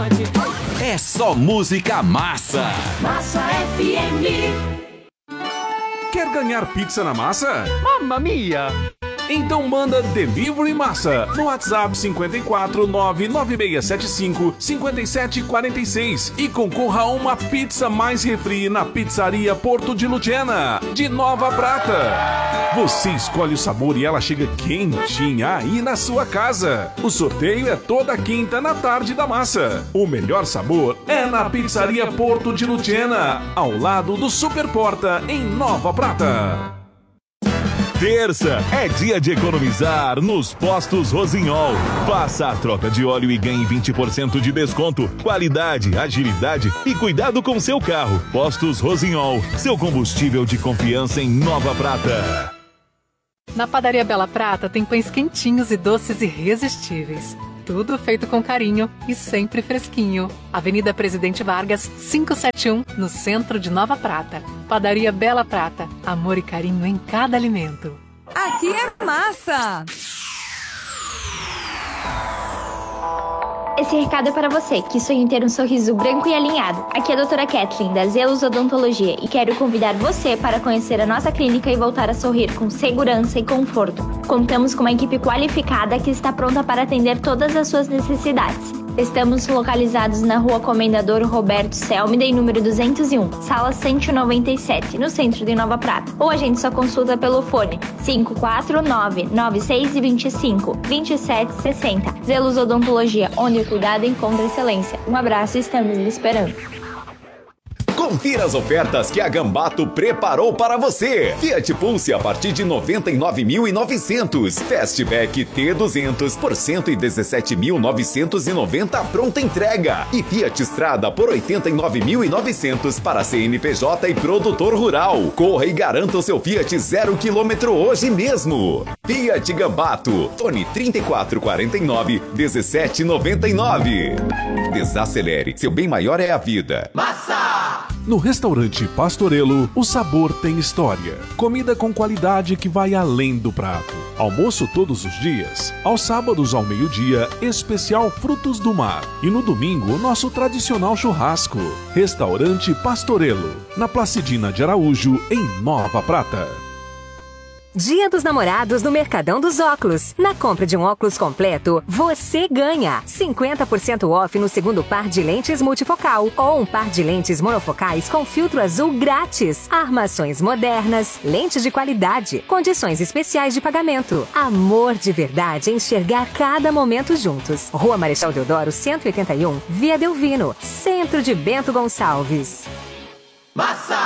É só música massa. Massa FM. Quer ganhar pizza na massa? Mamma mia! Então manda Delivery Massa no WhatsApp 54 99675 5746 e concorra a uma pizza mais refri na Pizzaria Porto de Lucena, de Nova Prata. Você escolhe o sabor e ela chega quentinha aí na sua casa. O sorteio é toda quinta na tarde da massa. O melhor sabor é na Pizzaria Porto de Lucena, ao lado do Super Porta, em Nova Prata. Terça é dia de economizar nos postos Rossignol. Faça a troca de óleo e ganhe 20% de desconto. Qualidade, agilidade e cuidado com seu carro. Postos Rossignol, seu combustível de confiança em Nova Prata. Na Padaria Bela Prata tem pães quentinhos e doces irresistíveis. Tudo feito com carinho e sempre fresquinho. Avenida Presidente Vargas, 571, no centro de Nova Prata. Padaria Bela Prata. Amor e carinho em cada alimento. Aqui é massa! Esse recado é para você, que sonha em ter um sorriso branco e alinhado. Aqui é a doutora Kathleen, da Zeus Odontologia, e quero convidar você para conhecer a nossa clínica e voltar a sorrir com segurança e conforto. Contamos com uma equipe qualificada que está pronta para atender todas as suas necessidades. Estamos localizados na Rua Comendador Roberto Selmiden, número 201, sala 197, no centro de Nova Prata. Ou agende sua consulta pelo fone 549-9625-2760. Zelos Odontologia, onde o cuidado encontra excelência. Um abraço e estamos lhe esperando. Confira as ofertas que a Gambato preparou para você. Fiat Pulse a partir de 99.900. Fastback T200 por 117.990 pronta entrega. E Fiat Strada por 89.900 para CNPJ e produtor rural. Corra e garanta o seu Fiat 0 km hoje mesmo. Fiat Gambato. Fone 3449-1799. Desacelere. Seu bem maior é a vida. Massa! No restaurante Pastorelo, o sabor tem história. Comida com qualidade que vai além do prato. Almoço todos os dias. Aos sábados ao meio-dia, especial frutos do mar. E no domingo, nosso tradicional churrasco. Restaurante Pastorelo, na Placidina de Araújo, em Nova Prata. Dia dos Namorados no Mercadão dos Óculos. Na compra de um óculos completo, você ganha 50% off no segundo par de lentes multifocal ou um par de lentes monofocais com filtro azul grátis. Armações modernas, lentes de qualidade, condições especiais de pagamento. Amor de verdade é enxergar cada momento juntos. Rua Marechal Deodoro, 181, Via Delvino, centro de Bento Gonçalves. Massa!